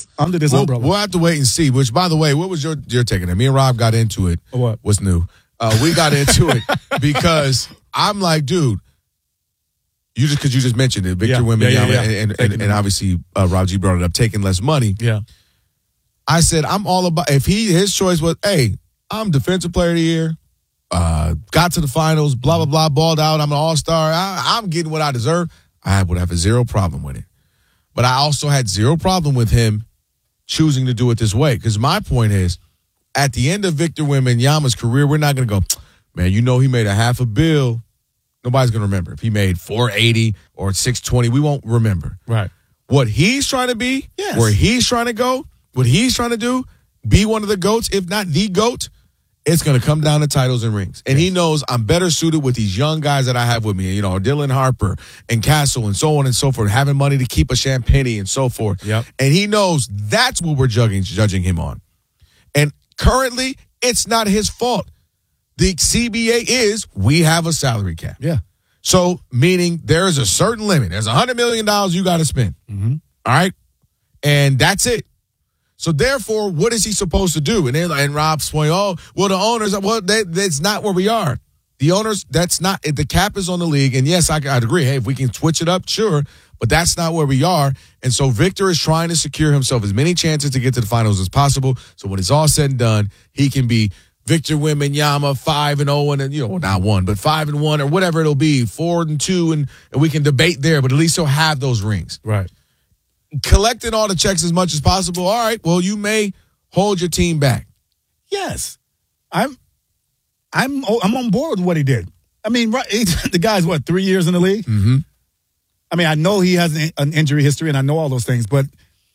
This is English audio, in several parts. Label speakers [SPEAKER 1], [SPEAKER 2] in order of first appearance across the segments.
[SPEAKER 1] this umbrella.
[SPEAKER 2] We'll have to wait and see. Which, by the way, what was your take on it? Me and Rob got into it.
[SPEAKER 1] What?
[SPEAKER 2] What's new? We got into it because I'm like, dude, because you just mentioned it, Victor Wembanyama, and obviously Rob G brought it up, taking less money.
[SPEAKER 1] Yeah.
[SPEAKER 2] I said, I'm all about, if his choice was, hey, I'm defensive player of the year, got to the finals, blah, blah, blah, balled out, I'm an all-star, I'm getting what I deserve, I would have zero problem with it. But I also had zero problem with him choosing to do it this way. Because my point is, at the end of Victor Wembanyama's career, we're not going to go, man, he made $500 million. Nobody's going to remember. If he made $480 or $620, we won't remember.
[SPEAKER 1] Right.
[SPEAKER 2] What he's trying to be, where he's trying to go, what he's trying to do, be one of the GOATs, if not the GOAT, it's going to come down to titles and rings. And he knows I'm better suited with these young guys that I have with me, Dylan Harper and Castle and so on and so forth, having money to keep a Champagnie and so forth.
[SPEAKER 1] Yep.
[SPEAKER 2] And he knows that's what we're judging him on. And currently, it's not his fault. The CBA is we have a salary cap.
[SPEAKER 1] Yeah.
[SPEAKER 2] So, meaning there is a certain limit. There's $100 million you got to spend.
[SPEAKER 1] Mm-hmm.
[SPEAKER 2] All right? And that's it. So, therefore, what is he supposed to do? And Rob's point, the owners, that's not where we are. The owners, that's not, the cap is on the league. And yes, I'd agree. Hey, if we can switch it up, sure. But that's not where we are. And so Victor is trying to secure himself as many chances to get to the finals as possible. So when it's all said and done, he can be Victor Wembanyama 5-0 and not 1, but 5-1 or whatever it'll be, 4-2, and we can debate there. But at least he'll have those rings.
[SPEAKER 1] Right.
[SPEAKER 2] Collecting all the checks as much as possible. All right. Well, you may hold your team back.
[SPEAKER 1] Yes, I'm on board with what he did. I mean, right, the guy's 3 years in the league.
[SPEAKER 2] Mm-hmm.
[SPEAKER 1] I mean, I know he has an injury history, and I know all those things, but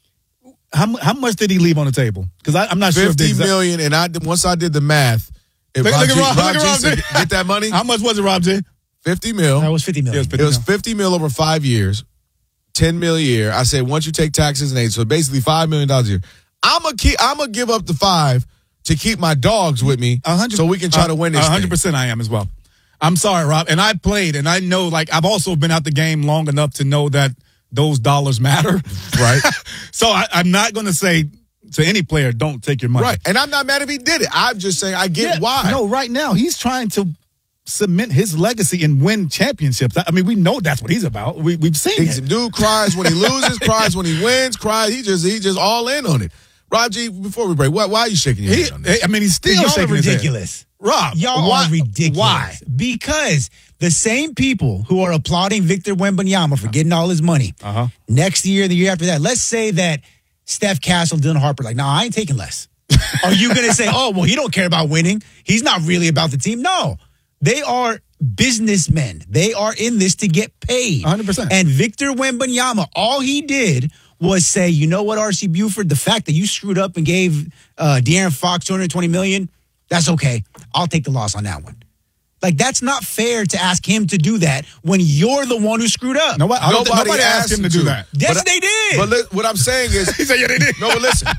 [SPEAKER 1] how much did he leave on the table? Because I'm not sure.
[SPEAKER 2] $50 million, and once I did the math, if
[SPEAKER 1] look at Rob
[SPEAKER 2] said, get that money.
[SPEAKER 1] How much was it, Rob G?
[SPEAKER 2] $50 million.
[SPEAKER 3] That was $50 million.
[SPEAKER 2] It was $50 million over 5 years, $10 million a year. I said once you take taxes and aid, so basically $5 million a year. I'm gonna give up the $5 million to keep my dogs with me, so we can try to win this.
[SPEAKER 1] 100%, I am as well. I'm sorry, Rob, and I played, and I know, I've also been out the game long enough to know that those dollars matter,
[SPEAKER 2] right?
[SPEAKER 1] So I'm not going to say to any player, don't take your money,
[SPEAKER 2] right? And I'm not mad if he did it. I'm just saying I get why.
[SPEAKER 1] No, right now he's trying to cement his legacy and win championships. I mean, we know that's what he's about. We've seen it.
[SPEAKER 2] Dude cries when he loses, cries when he wins, cries. He just all in on it. Rob G, before we break, why are you shaking your head on this?
[SPEAKER 1] I mean, he's still
[SPEAKER 3] Y'all
[SPEAKER 1] shaking
[SPEAKER 3] are
[SPEAKER 1] his head.
[SPEAKER 3] ridiculous.
[SPEAKER 1] Rob,
[SPEAKER 3] y'all are ridiculous.
[SPEAKER 1] Why?
[SPEAKER 3] Because the same people who are applauding Victor Wembanyama for getting all his money next year, the year after that, let's say that Steph Castle, Dylan Harper, I ain't taking less. Are you going to say, he don't care about winning? He's not really about the team? No. They are businessmen. They are in this to get paid.
[SPEAKER 1] 100%.
[SPEAKER 3] And Victor Wembanyama, all he did was say, you know what, R.C. Buford, the fact that you screwed up and gave De'Aaron Fox $220 million, that's okay. I'll take the loss on that one. That's not fair to ask him to do that when you're the one who screwed up.
[SPEAKER 1] Nobody asked him to do that.
[SPEAKER 3] Yes, they did.
[SPEAKER 2] But what I'm saying is,
[SPEAKER 1] he said, yeah, they did.
[SPEAKER 2] No, but listen.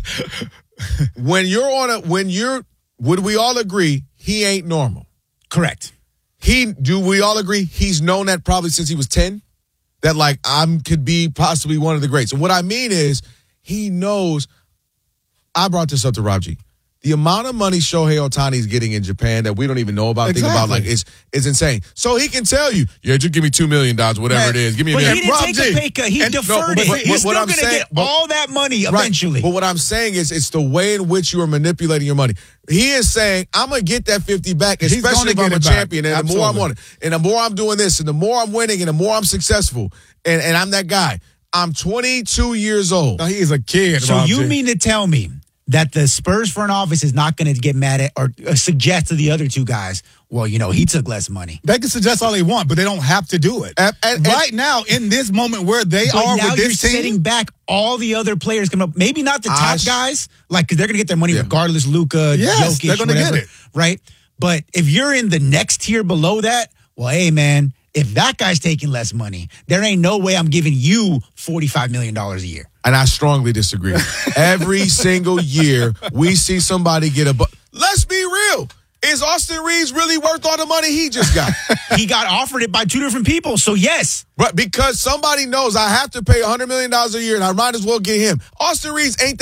[SPEAKER 2] Would we all agree he ain't normal?
[SPEAKER 3] Correct.
[SPEAKER 2] Do we all agree he's known that probably since he was 10? That could be possibly one of the greats. And what I mean is, he knows. I brought this up to Rob G. The amount of money Shohei Ohtani is getting in Japan that we don't even know about, is insane. So he can tell you, just give me $2 million, whatever it is. Give me
[SPEAKER 3] but
[SPEAKER 2] $1 million.
[SPEAKER 3] He didn't take a pay cut. He deferred it. He's still going to get all that money eventually.
[SPEAKER 2] Right. But what I'm saying is, it's the way in which you are manipulating your money. He is saying, I'm going to get that 50 back, especially if I'm a champion. And the more I'm on it, and the more I'm doing this, and the more I'm winning, and the more I'm successful, and I'm that guy. I'm 22 years old.
[SPEAKER 1] No, he is a kid,
[SPEAKER 3] So you mean to tell me that the Spurs front office is not going to get mad at or suggest to the other two guys, well, he took less money.
[SPEAKER 1] They can suggest all they want, but they don't have to do it. And right now, in this moment where they are with this team,
[SPEAKER 3] setting back all the other players coming up. Maybe not the top guys, because they're going to get their money regardless. Luka, Jokic,
[SPEAKER 1] they're going to get it,
[SPEAKER 3] right? But if you're in the next tier below that, well, hey, man, if that guy's taking less money, there ain't no way I'm giving you $45 million a year.
[SPEAKER 2] And I strongly disagree. Every single year, we see somebody get let's be real. Is Austin Reeves really worth all the money he just got?
[SPEAKER 3] He got offered it by two different people, so yes.
[SPEAKER 2] But because somebody knows I have to pay $100 million a year and I might as well get him. Austin Reeves ain't that